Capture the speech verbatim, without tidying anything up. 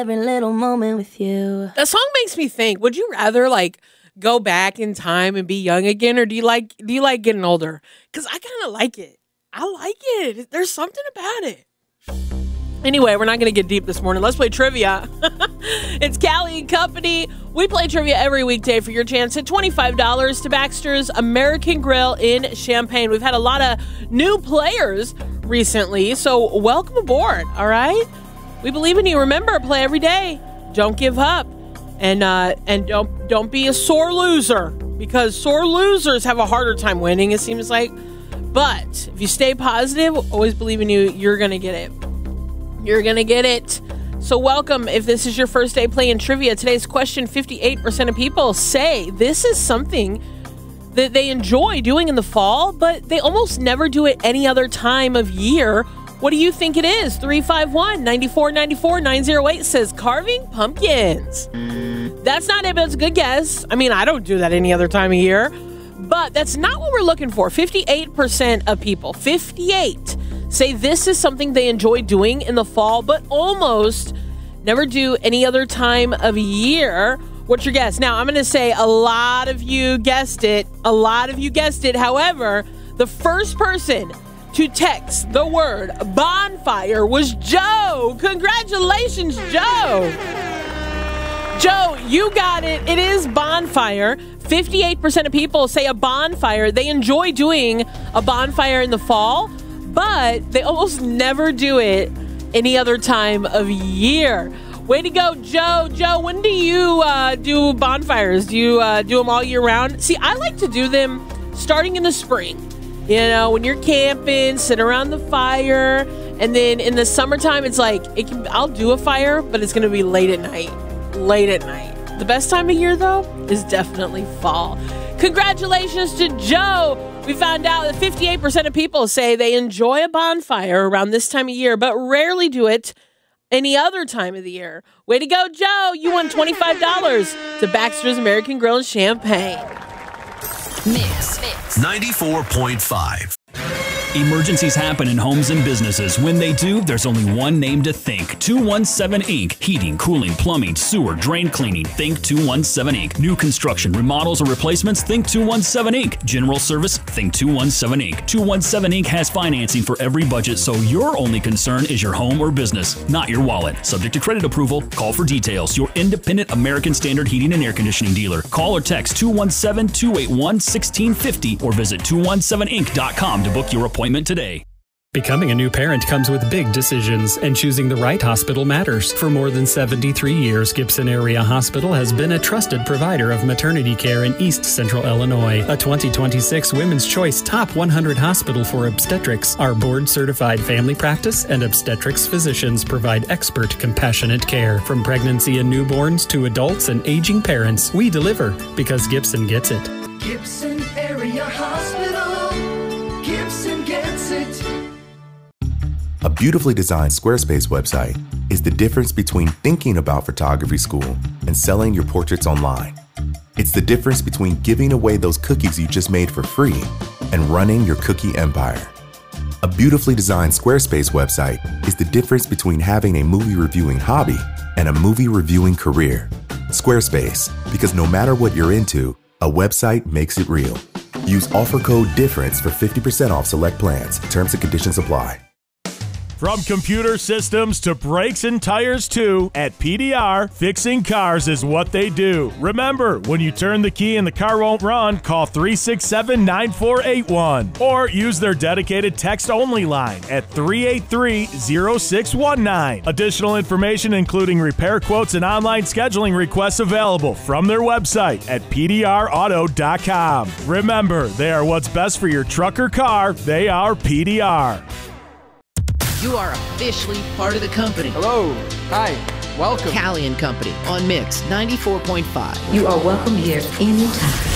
Every little moment with you. That song makes me think, would you rather like go back in time and be young again, or do you like do you like getting older? Because I kind of like it. I like it. There's something about it. Anyway, we're not going to get deep this morning. Let's play trivia. It's Callie and Company. We play trivia every weekday for your chance at twenty-five dollars to Baxter's American Grill in Champaign. We've had a lot of new players recently, so welcome aboard, all right? We believe in you. Remember, play every day. Don't give up. And uh, and don't don't be a sore loser, because sore losers have a harder time winning, it seems like. But if you stay positive, always believe in you, you're going to get it. You're going to get it. So welcome if this is your first day playing trivia. Today's question, fifty-eight percent of people say this is something that they enjoy doing in the fall, but they almost never do it any other time of year. What do you think it is? three five one, nine four nine four, nine oh eight says carving pumpkins. That's not it, but it's a good guess. I mean, I don't do that any other time of year, but that's not what we're looking for. fifty-eight percent of people, fifty-eight, say this is something they enjoy doing in the fall, but almost never do any other time of year. What's your guess? Now, I'm going to say a lot of you guessed it. A lot of you guessed it. However, the first person to text the word bonfire was Joe. Congratulations, Joe. Joe, you got it. It is bonfire. fifty-eight percent of people say a bonfire. They enjoy doing a bonfire in the fall, but they almost never do it any other time of year. Way to go, Joe. Joe, when do you uh, do bonfires? Do you uh, do them all year round? See, I like to do them starting in the spring. You know, when you're camping, sit around the fire, and then in the summertime, it's like, it can, I'll do a fire, but it's going to be late at night. Late at night. The best time of year, though, is definitely fall. Congratulations to Joe. We found out that fifty-eight percent of people say they enjoy a bonfire around this time of year, but rarely do it any other time of the year. Way to go, Joe. You won twenty-five dollars to Baxter's American Grill in Champaign. Mix, Mix. ninety-four point five. Emergencies happen in homes and businesses. When they do, there's only one name to think. two one seven Incorporated. Heating, cooling, plumbing, sewer, drain cleaning. Think two one seven Incorporated. New construction, remodels, or replacements? Think two one seven Incorporated. General service? Think two one seven Incorporated. two one seven Incorporated has financing for every budget, so your only concern is your home or business, not your wallet. Subject to credit approval. Call for details. Your independent American Standard Heating and Air Conditioning dealer. Call or text two one seven, two eight one, one six five zero or visit two one seven inc dot com to book your appointment today. Becoming a new parent comes with big decisions, and choosing the right hospital matters. For more than seventy-three years, Gibson Area Hospital has been a trusted provider of maternity care in East Central Illinois. A twenty twenty-six Women's Choice Top one hundred Hospital for Obstetrics. Our board-certified family practice and obstetrics physicians provide expert, compassionate care. From pregnancy and newborns to adults and aging parents, we deliver because Gibson gets it. Gibson Area Hospital. Gibson gets it. A beautifully designed Squarespace website is the difference between thinking about photography school and selling your portraits online. It's the difference between giving away those cookies you just made for free and running your cookie empire. A beautifully designed Squarespace website is the difference between having a movie reviewing hobby and a movie reviewing career. Squarespace, because no matter what you're into, a website makes it real. Use offer code DIFFERENCE for fifty percent off select plans. Terms and conditions apply. From computer systems to brakes and tires too, at P D R, fixing cars is what they do. Remember, when you turn the key and the car won't run, call three six seven, nine four eight one or use their dedicated text-only line at three eight three, zero six one nine. Additional information, including repair quotes and online scheduling requests, available from their website at P D R auto dot com. Remember, they are what's best for your truck or car. They are P D R. You are officially part of the company. Hello. Hi. Welcome. Callie and Company on Mix ninety-four point five. You are welcome here anytime.